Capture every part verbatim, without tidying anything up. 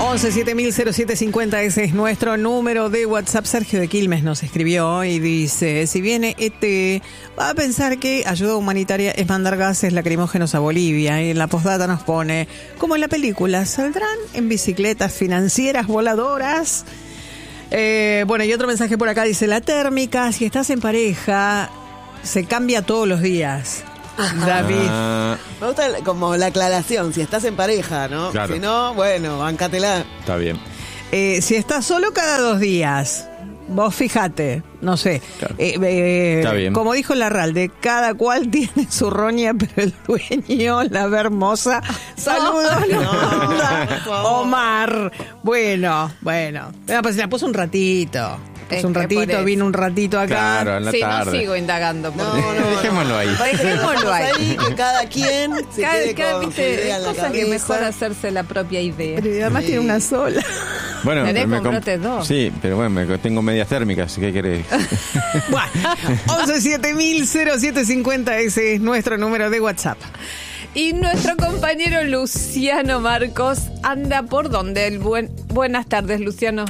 once siete mil cero siete cincuenta, ese es nuestro número de WhatsApp. Sergio de Quilmes nos escribió y dice: si viene E T, va a pensar que ayuda humanitaria es mandar gases lacrimógenos a Bolivia. Y en la postdata nos pone, como en la película, ¿saldrán en bicicletas financieras voladoras? Eh, bueno, y otro mensaje por acá dice: la térmica, si estás en pareja, se cambia todos los días. David. Ah. Me gusta como la aclaración, si estás en pareja, ¿no? Claro. Si no, bueno, bancátela. Está bien. Eh, si estás solo cada dos días, vos fíjate, no sé. Claro. Eh, eh, Está bien. Como dijo Larralde, cada cual tiene su roña, pero el dueño, la ve hermosa. Saludos, No, Nanda. por favor. Omar. Bueno, bueno. Ah, pues la puso un ratito. Puso Es un que por ratito, eso. vino un ratito acá. Claro, en la Sí, tarde. no sigo indagando. No, porque- no, no. Dejémoslo ahí. Dejémoslo ahí. Que cada quien se Cada, quede cada- con su viste, idea en la cosa que cabeza. mejor hacerse la propia idea. Pero además tiene una sola. Bueno, Tenés, me comp- compraste dos. Sí, pero bueno, me- tengo medias térmicas, ¿qué querés? Bueno, once siete mil cero siete cincuenta, ese es nuestro número de WhatsApp. Y nuestro compañero Luciano Marcos anda por donde el buen. Buenas tardes, Luciano.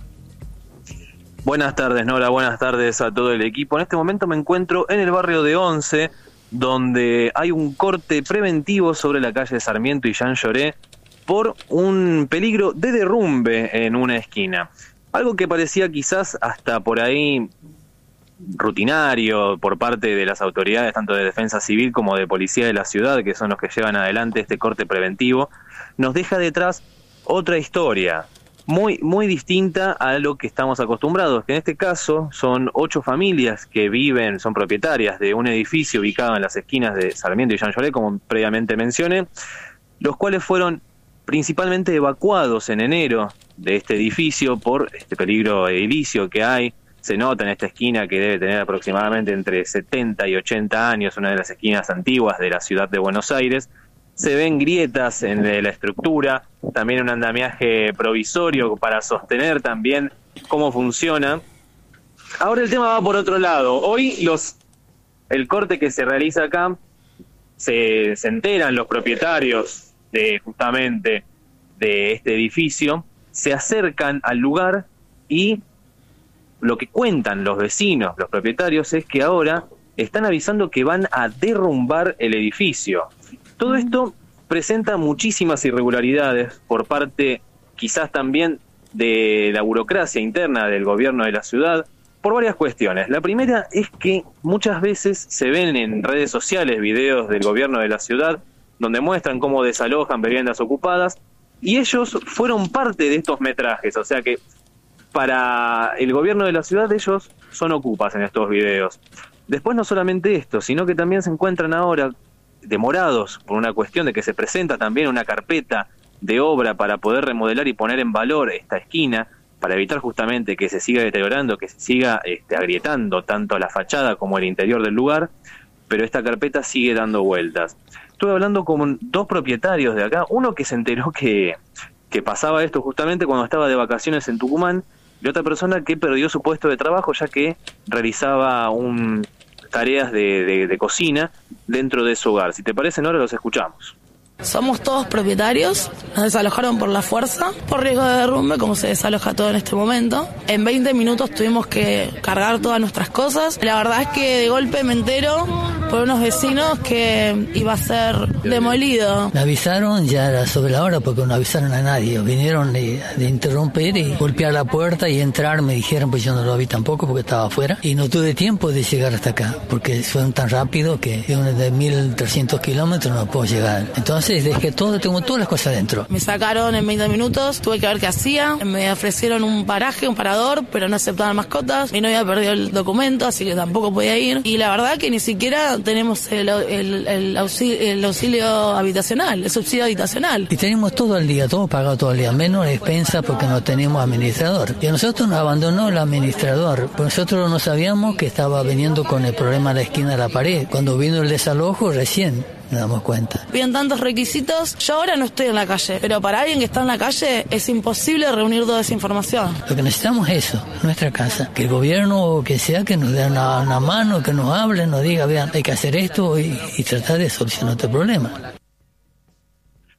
Buenas tardes, Nora, buenas tardes a todo el equipo. En este momento me encuentro en el barrio de Once, donde hay un corte preventivo sobre la calle Sarmiento y Jean Lloré por un peligro de derrumbe en una esquina. Algo que parecía quizás hasta por ahí rutinario por parte de las autoridades, tanto de defensa civil como de policía de la ciudad, que son los que llevan adelante este corte preventivo, nos deja detrás otra historia muy muy distinta a lo que estamos acostumbrados, que en este caso son ocho familias que viven, son propietarias de un edificio ubicado en las esquinas de Sarmiento y Jean Lloré, como previamente mencioné, los cuales fueron principalmente evacuados en enero de este edificio por este peligro edilicio que hay. Se nota en esta esquina que debe tener aproximadamente entre setenta y ochenta años, una de las esquinas antiguas de la ciudad de Buenos Aires. Se ven grietas en la estructura, también un andamiaje provisorio para sostener también cómo funciona. Ahora el tema va por otro lado. Hoy los el corte que se realiza acá, se, se enteran los propietarios de justamente de este edificio, se acercan al lugar y lo que cuentan los vecinos, los propietarios, es que ahora están avisando que van a derrumbar el edificio. Todo esto presenta muchísimas irregularidades por parte quizás también de la burocracia interna del gobierno de la ciudad, por varias cuestiones. La primera es que muchas veces se ven en redes sociales videos del gobierno de la ciudad donde muestran cómo desalojan viviendas ocupadas, y ellos fueron parte de estos metrajes, o sea que para el gobierno de la ciudad ellos son ocupas en estos videos. Después no solamente esto, sino que también se encuentran ahora demorados por una cuestión de que se presenta también una carpeta de obra para poder remodelar y poner en valor esta esquina, para evitar justamente que se siga deteriorando, que se siga este, agrietando tanto la fachada como el interior del lugar, pero esta carpeta sigue dando vueltas. Estuve hablando con dos propietarios de acá, uno que se enteró que, que pasaba esto justamente cuando estaba de vacaciones en Tucumán, y otra persona que perdió su puesto de trabajo ya que realizaba un tareas de, de, de cocina dentro de su hogar. Si te parece, Nora, los escuchamos. Somos todos propietarios, nos desalojaron por la fuerza, por riesgo de derrumbe, como se desaloja todo en este momento. En veinte minutos tuvimos que cargar todas nuestras cosas. La verdad es que de golpe me entero por unos vecinos que iba a ser demolido. Me avisaron, ya era sobre la hora porque no avisaron a nadie. Vinieron de, de interrumpir y golpear la puerta y entrar, me dijeron, pues yo no lo vi tampoco porque estaba afuera. Y no tuve tiempo de llegar hasta acá, porque fueron tan rápido que de unos de mil trescientos kilómetros no puedo llegar. Entonces dejé todo, tengo todas las cosas dentro. Me sacaron en veinte minutos, tuve que ver qué hacía. Me ofrecieron un paraje, un parador, pero no aceptaban mascotas. Mi novia perdió el documento, así que tampoco podía ir. Y la verdad que ni siquiera tenemos el, el, el, auxilio, el auxilio habitacional, el subsidio habitacional. Y tenemos todo el día, todo pagado todo el día, menos la despensa porque no tenemos administrador. Y a nosotros nos abandonó el administrador, pues nosotros no sabíamos que estaba viniendo con el problema de la esquina de la pared. Cuando vino el desalojo, recién nos damos cuenta. Piden tantos requisitos. Yo ahora no estoy en la calle, pero para alguien que está en la calle es imposible reunir toda esa información. Lo que necesitamos es eso, nuestra casa. Que el gobierno o que sea que nos dé una, una mano, que nos hable, nos diga, vean, hay que hacer esto y, y tratar de solucionar este problema.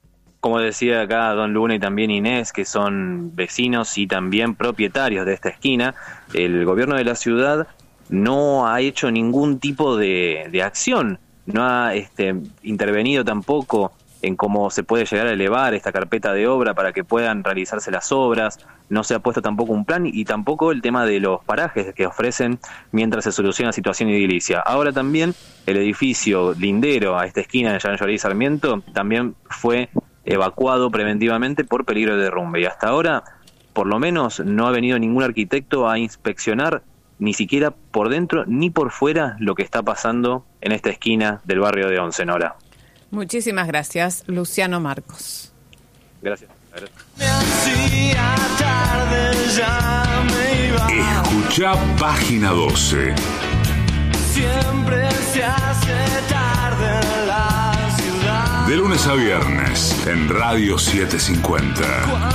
como decía acá Don Luna y también Inés, que son vecinos y también propietarios de esta esquina, el gobierno de la ciudad no ha hecho ningún tipo de, de acción, no ha este, intervenido tampoco en cómo se puede llegar a elevar esta carpeta de obra para que puedan realizarse las obras, no se ha puesto tampoco un plan y tampoco el tema de los parajes que ofrecen mientras se soluciona la situación edilicia. Ahora también el edificio lindero a esta esquina de Jean Jaurès y Sarmiento también fue evacuado preventivamente por peligro de derrumbe y hasta ahora por lo menos no ha venido ningún arquitecto a inspeccionar ni siquiera por dentro ni por fuera lo que está pasando en esta esquina del barrio de Once, Nora. Muchísimas gracias, Luciano Marcos. Gracias. Escucha Página doce. Siempre se hace tarde en la ciudad. De lunes a viernes en Radio setecientos cincuenta.